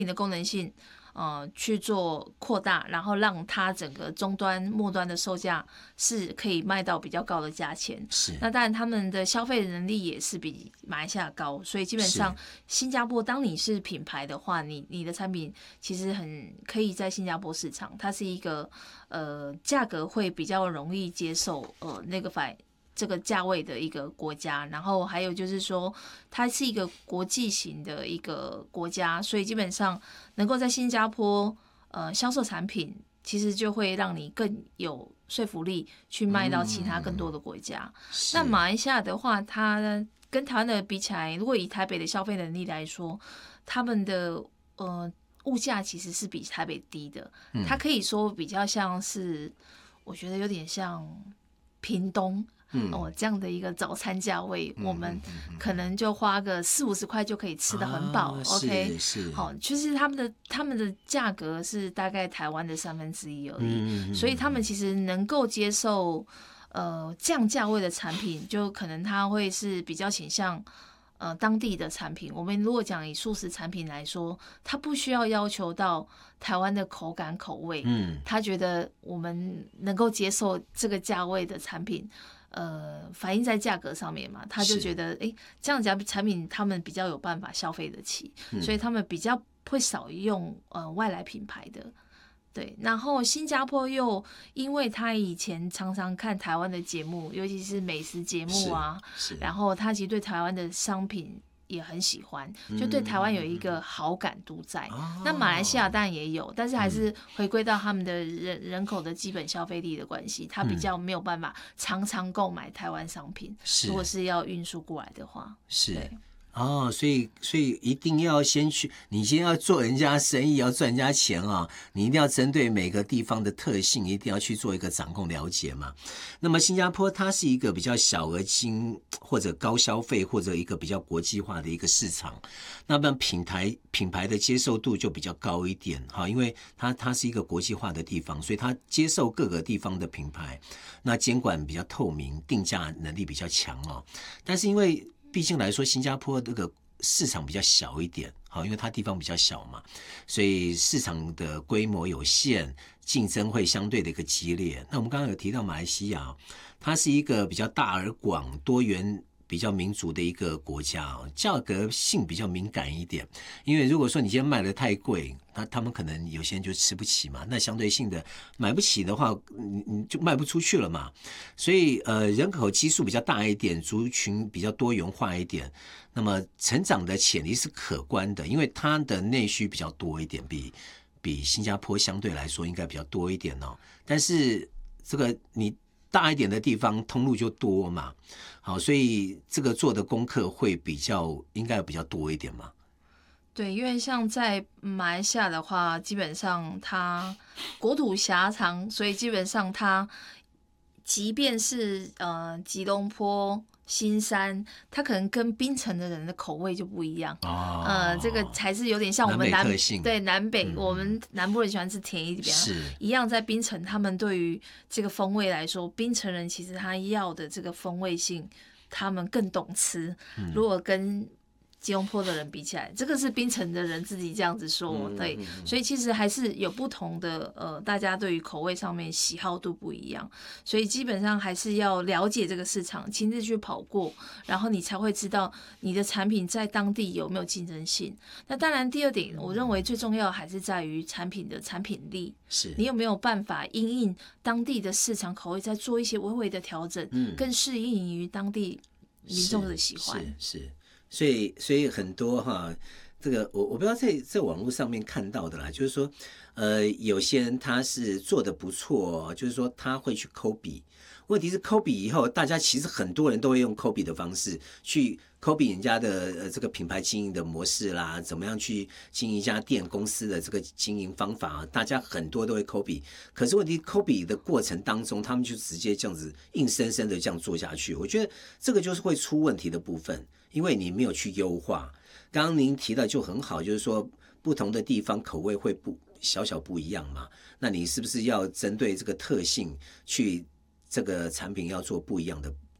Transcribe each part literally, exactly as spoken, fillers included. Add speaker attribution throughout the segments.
Speaker 1: 的功能性呃去做扩大，然后让它整个终端末端的售价是可以卖到比较高的价钱。
Speaker 2: 是，
Speaker 1: 那当然他们的消费能力也是比马来西亚高，所以基本上新加坡当你是品牌的话，你你的产品其实很可以在新加坡市场，它是一个呃价格会比较容易接受呃那个反。这个价位的一个国家，然后还有就是说，它是一个国际型的一个国家，所以基本上能够在新加坡呃销售产品，其实就会让你更有说服力去卖到其他更多的国家。
Speaker 2: 嗯、
Speaker 1: 那马来西亚的话，它跟台湾的比起来，如果以台北的消费能力来说，他们的呃物价其实是比台北低的，它可以说比较像是，我觉得有点像屏东。嗯、哦，这样的一个早餐价位，嗯、我们可能就花个四五十块就可以吃得很饱。啊、OK，
Speaker 2: 是是，
Speaker 1: 好，就是他们的他们的价格是大概台湾的三分之一而已，嗯、所以他们其实能够接受呃这样价位的产品，就可能他会是比较倾向呃当地的产品。我们如果讲以素食产品来说，他不需要要求到台湾的口感口味，嗯，他觉得我们能够接受这个价位的产品。呃，反映在价格上面嘛，他就觉得，哎，这样子产品他们比较有办法消费得起，嗯、所以他们比较会少用呃外来品牌的，对。然后新加坡又因为他以前常常看台湾的节目，尤其是美食节目啊，然后他其实对台湾的商品也很喜欢，就对台湾有一个好感度在。嗯、那马来西亚当然也有，但是还是回归到他们的人人口的基本消费力的关系，他比较没有办法常常购买台湾商品。如果是要运输过来的话，
Speaker 2: 是。哦，所以所以一定要先去，你先要做人家生意，要赚人家钱啊，你一定要针对每个地方的特性，一定要去做一个掌控了解嘛。那么新加坡它是一个比较小额金或者高消费或者一个比较国际化的一个市场，那么品牌品牌的接受度就比较高一点哈，因为它它是一个国际化的地方，所以它接受各个地方的品牌，那监管比较透明，定价能力比较强哦。但是因为毕竟来说，新加坡这个市场比较小一点，好，因为它地方比较小嘛，所以市场的规模有限，竞争会相对的一个激烈。那我们刚刚有提到马来西亚，它是一个比较大而广、多元、比较民族的一个国家，价格性比较敏感一点。因为如果说你今天卖的太贵，那他们可能有些人就吃不起嘛，那相对性的买不起的话，你你就卖不出去了嘛。所以呃，人口基数比较大一点，族群比较多元化一点，那么成长的潜力是可观的，因为它的内需比较多一点，比比新加坡相对来说应该比较多一点哦。但是这个你大一点的地方通路就多嘛，好，所以这个做的功课会比较应该比较多一点嘛。
Speaker 1: 对，因为像在马来西亚的话，基本上它国土狭长，所以基本上它即便是呃吉隆坡、新山，它可能跟槟城的人的口味就不一样。哦，呃，这个才是有点像我们南
Speaker 2: 南北特性
Speaker 1: 对南北、
Speaker 2: 嗯，
Speaker 1: 我们南部人喜欢吃甜一点，
Speaker 2: 是
Speaker 1: 一样在槟城，他们对于这个风味来说，槟城人其实他要的这个风味性，他们更懂吃。嗯、如果跟吉隆坡的人比起来，这个是槟城的人自己这样子说，对，所以其实还是有不同的，呃，大家对于口味上面喜好度不一样，所以基本上还是要了解这个市场，亲自去跑过，然后你才会知道你的产品在当地有没有竞争性。那当然，第二点，我认为最重要还是在于产品的产品力，
Speaker 2: 是
Speaker 1: 你有没有办法因应当地的市场口味，再做一些微微的调整，嗯、更适应于当地民众的喜欢，
Speaker 2: 是。是是所以，所以很多哈，这个我我不知道在在网络上面看到的啦，就是说，呃，有些人他是做的不错，就是说他会去抠笔。问题是抠笔以后，大家其实很多人都会用抠笔的方式去抠笔人家的呃这个品牌经营的模式啦，怎么样去经营一家店公司的这个经营方法，大家很多都会抠笔。可是问题抠笔的过程当中，他们就直接这样子硬生生的这样做下去，我觉得这个就是会出问题的部分。因为你没有去优化，刚刚您提的就很好，就是说不同的地方口味会不小小不一样嘛，那你是不是要针对这个特性去这个产品要做不一样的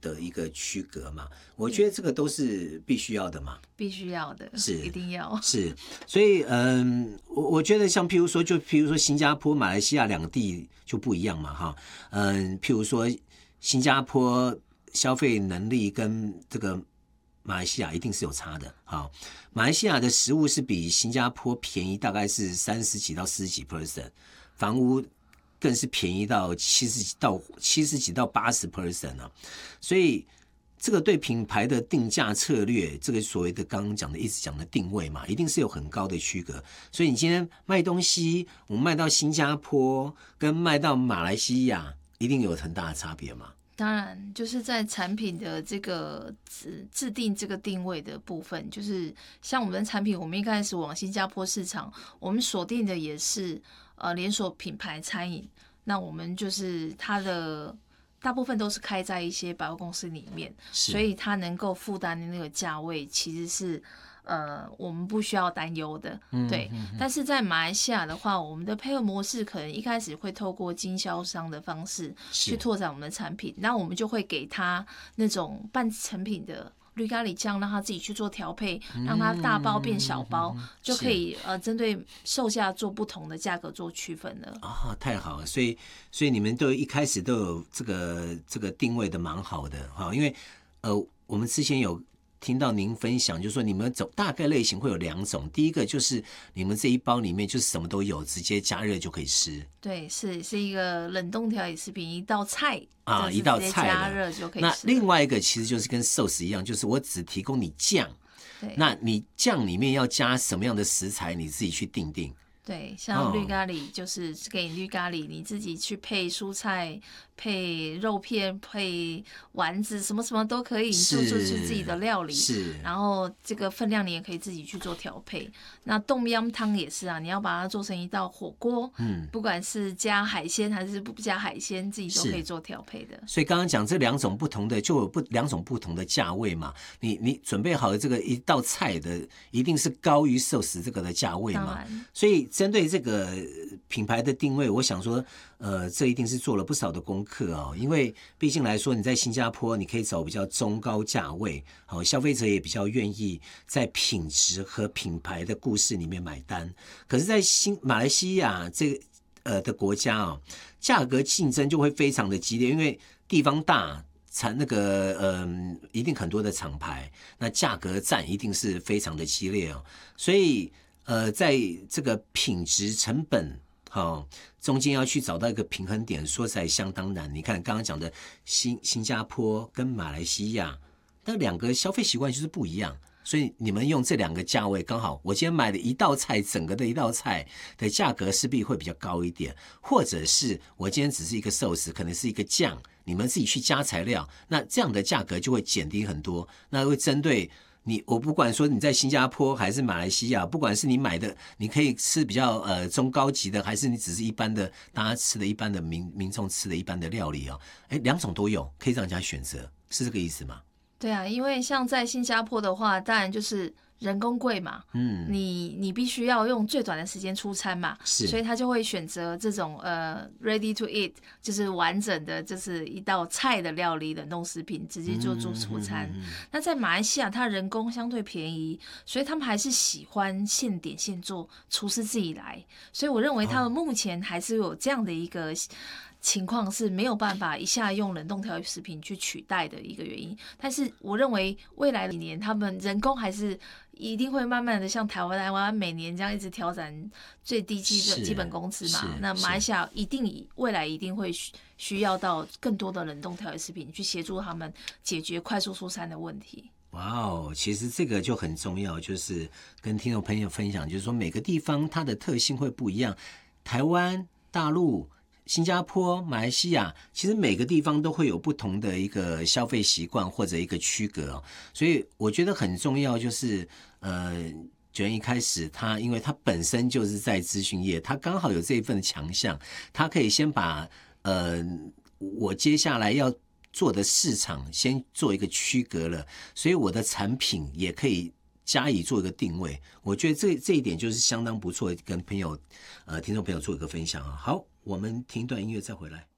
Speaker 2: 的一个区隔嘛，我觉得这个都是必须要的嘛，
Speaker 1: 必须要的，
Speaker 2: 是
Speaker 1: 一定要
Speaker 2: 是，所以嗯，我我觉得像譬如说，就譬如说新加坡、马来西亚两地就不一样嘛，哈，嗯，譬如说新加坡消费能力跟这个马来西亚一定是有差的，好，马来西亚的食物是比新加坡便宜，大概是三十几到四十几 percent， 房屋更是便宜到七十几到七十几到八十 percent 啊，所以这个对品牌的定价策略，这个所谓的刚刚讲的一直讲的定位嘛，一定是有很高的区隔。所以你今天卖东西，我们卖到新加坡跟卖到马来西亚，一定有很大的差别嘛。
Speaker 1: 当然，就是在产品的这个制制定这个定位的部分，就是像我们的产品，我们一开始往新加坡市场，我们锁定的也是呃连锁品牌餐饮，那我们就是它的大部分都是开在一些百货公司里面，所以它能够负担的那个价位其实是呃我们不需要担忧的，对。嗯嗯嗯，但是在马来西亚的话，我们的配合模式可能一开始会透过经销商的方式去拓展我们的产品，那我们就会给他那种半成品的绿咖喱酱，让他自己去做调配，让他大包变小包，嗯、就可以呃针对售价做不同的价格做区分了。
Speaker 2: 啊、哦，太好了！所以所以你们都一开始都有这个这个定位的蛮好的哈，因为呃我们之前有听到您分享，就是说你们走大概类型会有两种，第一个就是你们这一包里面就是什么都有，直接加热就可以吃。
Speaker 1: 对，是是一个冷冻调理食品，一道菜
Speaker 2: 啊，一道菜
Speaker 1: 加热就可以吃。
Speaker 2: 那另外一个其实就是跟寿司一样，就是我只提供你酱，那你酱里面要加什么样的食材，你自己去定定。
Speaker 1: 对，像绿咖喱就是给你绿咖喱，你自己去配蔬菜、配肉片、配丸子，什么什么都可以，你做出是自己的料理。
Speaker 2: 是，
Speaker 1: 然后这个分量你也可以自己去做调配。那冬阴汤也是啊，你要把它做成一道火锅，嗯，不管是加海鲜还是不加海鲜，自己都可以做调配的。
Speaker 2: 所以刚刚讲这两种不同的，就有不两种不同的价位嘛。你你准备好的这个一道菜的，一定是高于寿司这个的价位嘛。所以针对这个品牌的定位，我想说，呃，这一定是做了不少的功课哦。因为毕竟来说，你在新加坡，你可以走比较中高价位，好，消费者也比较愿意在品质和品牌的故事里面买单。可是，在新马来西亚这个呃的国家哦，价格竞争就会非常的激烈，因为地方大。产那个嗯、呃，一定很多的厂牌，那价格战一定是非常的激烈哦，所以呃，在这个品质成本好、哦、中间要去找到一个平衡点，说实在相当难。你看刚刚讲的新新加坡跟马来西亚，那两个消费习惯就是不一样。所以你们用这两个价位刚好，我今天买的一道菜，整个的一道菜的价格势必会比较高一点，或者是我今天只是一个寿司，可能是一个酱，你们自己去加材料，那这样的价格就会减低很多。那会针对你，我不管说你在新加坡还是马来西亚，不管是你买的，你可以吃比较呃中高级的，还是你只是一般的大家吃的一般的民民众吃的一般的料理哦，哎，两种都有，可以让人家选择，是这个意思吗？
Speaker 1: 对啊，因为像在新加坡的话，当然就是人工贵嘛，嗯，你你必须要用最短的时间出餐嘛，
Speaker 2: 是，
Speaker 1: 所以他就会选择这种呃 ready to eat， 就是完整的，就是一道菜的料理冷冻食品，直接就做出餐。嗯嗯嗯嗯、那在马来西亚，它人工相对便宜，所以他们还是喜欢现点现做，厨师自己来。所以我认为他们目前还是有这样的一个。情况是没有办法一下用冷冻调理食品去取代的一个原因，但是我认为未来几年他们人工还是一定会慢慢的像台湾台湾每年这样一直调整最低基本基本工资嘛，那马来西亚一定未来一定会需要到更多的冷冻调理食品去协助他们解决快速出餐的问题。
Speaker 2: 哇哦，其实这个就很重要，就是跟听众朋友分享，就是说每个地方它的特性会不一样，台湾、大陆。新加坡、马来西亚，其实每个地方都会有不同的一个消费习惯或者一个区隔，所以我觉得很重要就是，呃，九元一开始他，因为他本身就是在资讯业，他刚好有这一份强项，他可以先把呃我接下来要做的市场先做一个区隔了，所以我的产品也可以。加以做一个定位，我觉得这这一点就是相当不错，跟朋友呃听众朋友做一个分享啊。好，我们听一段音乐再回来。